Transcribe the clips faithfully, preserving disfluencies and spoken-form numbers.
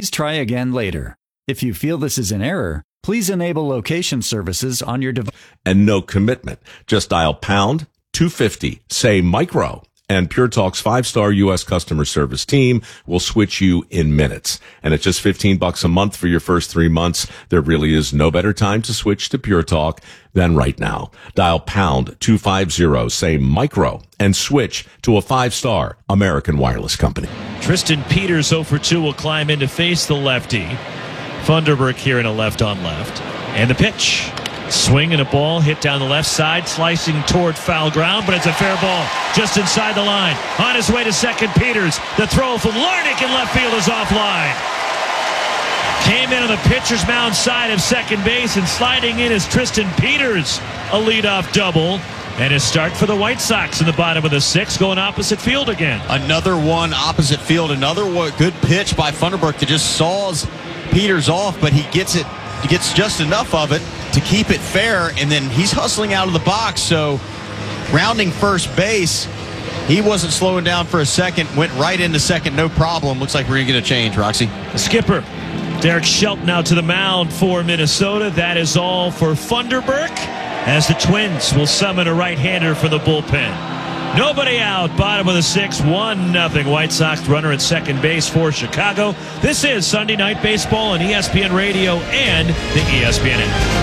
Please try again later. If you feel this is an error, please enable location services on your device. And no commitment. Just dial pound two fifty, say micro, and Pure Talk's five-star U S customer service team will switch you in minutes. And at just fifteen bucks a month for your first three months, there really is no better time to switch to Pure Talk than right now. Dial pound two fifty, say micro, and switch to a five-star American wireless company. Tristan Peters oh for two will climb in to face the lefty. Funderburk here in a left on left. And the pitch. Swing and a ball hit down the left side, slicing toward foul ground, but it's a fair ball just inside the line. On his way to second, Peters. The throw from Larnick in left field is offline. Came in on the pitcher's mound side of second base, and sliding in is Tristan Peters. A leadoff double. And a start for the White Sox in the bottom of the sixth, going opposite field again. Another one opposite field. Another one, good pitch by Funderburk that just saws Peters off, but he gets it. He gets just enough of it to keep it fair, and then he's hustling out of the box. So rounding first base, he wasn't slowing down for a second. Went right into second, no problem. Looks like we're going to get a change, Roxy. The skipper, Derek Shelton, out to the mound for Minnesota. That is all for Funderburk, as the Twins will summon a right-hander for the bullpen. Nobody out, bottom of the sixth, one nothing. White Sox runner at second base for Chicago. This is Sunday Night Baseball on E S P N Radio and the E S P N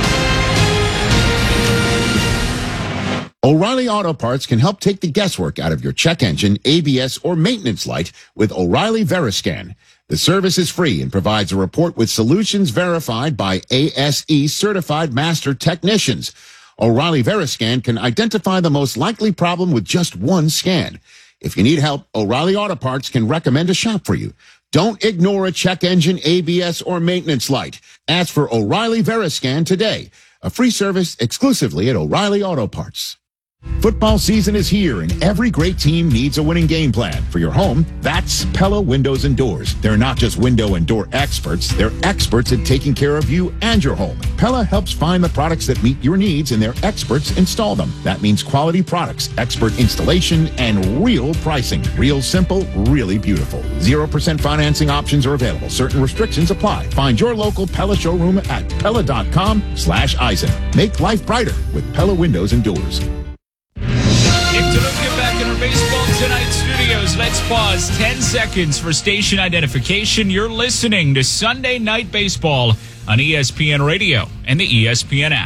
app. O'Reilly Auto Parts can help take the guesswork out of your check engine, A B S, or maintenance light with O'Reilly Veriscan. The service is free and provides a report with solutions verified by A S E certified master technicians. O'Reilly Veriscan can identify the most likely problem with just one scan. If you need help, O'Reilly Auto Parts can recommend a shop for you. Don't ignore a check engine, A B S, or maintenance light. Ask for O'Reilly Veriscan today. A free service exclusively at O'Reilly Auto Parts. Football season is here, and every great team needs a winning game plan. For your home, that's Pella Windows and Doors. They're not just window and door experts. They're experts at taking care of you and your home. Pella helps find the products that meet your needs, and their experts install them. That means quality products, expert installation, and real pricing. Real simple, really beautiful. zero percent financing options are available. Certain restrictions apply. Find your local Pella showroom at Pella.com slash Eisen. Make life brighter with Pella Windows and Doors. Nick DeLuca back in our Baseball Tonight studios. Let's pause ten seconds for station identification. You're listening to Sunday Night Baseball on E S P N Radio and the E S P N app.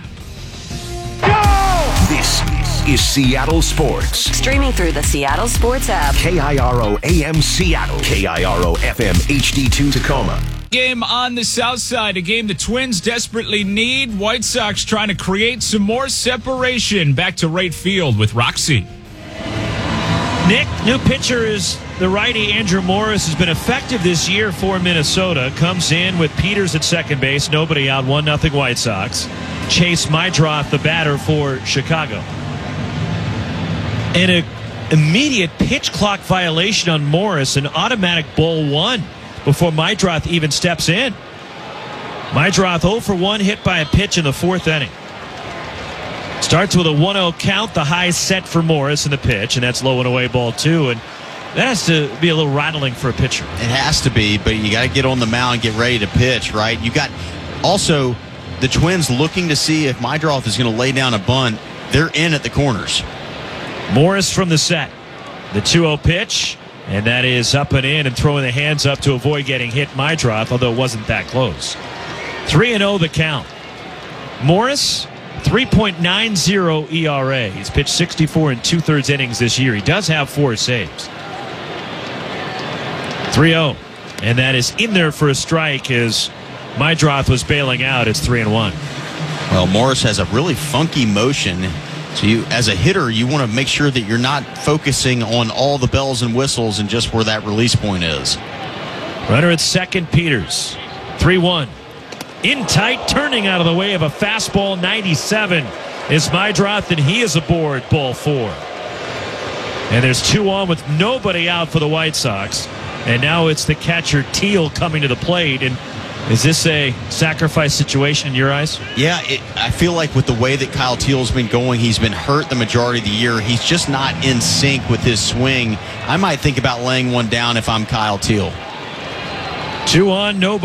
Go! This is Seattle Sports. Streaming through the Seattle Sports app. K I R O A M Seattle. K I R O F M H D two Tacoma. Game on the south side, a game the Twins desperately need. White Sox trying to create some more separation. Back to right field with Roxy. Nick, new pitcher is the righty Andrew Morris. Has been effective this year for Minnesota. Comes in with Peters at second base. Nobody out, one nothing White Sox. Chase Maidroth, the batter for Chicago. And an immediate pitch clock violation on Morris, an automatic ball one before Maidroth even steps in. Maidroth oh for one, hit by a pitch in the fourth inning. Starts with a one oh count, the high set for Morris in the pitch, and that's low and away ball two. And that has to be a little rattling for a pitcher. It has to be, but you got to get on the mound and get ready to pitch, right? You got also the Twins looking to see if Maidroth is going to lay down a bunt. They're in at the corners. Morris from the set. The two oh pitch, and that is up and in and throwing the hands up to avoid getting hit Maidroth, although it wasn't that close. three and oh the count. Morris, three point nine oh E R A. He's pitched sixty-four and two-thirds innings this year. He does have four saves. three oh. And that is in there for a strike as Maidroth was bailing out. It's three and one. Well, Morris has a really funky motion. So you, as a hitter, you want to make sure that you're not focusing on all the bells and whistles and just where that release point is. Runner at second, Peters. three one. In tight, turning out of the way of a fastball, ninety-seven is Maidroth, and he is aboard ball four. And there's two on with nobody out for the White Sox. And now it's the catcher, Teal, coming to the plate. And is this a sacrifice situation in your eyes? Yeah, it, I feel like with the way that Kyle Teal's been going, he's been hurt the majority of the year. He's just not in sync with his swing. I might think about laying one down if I'm Kyle Teal. Two on, nobody.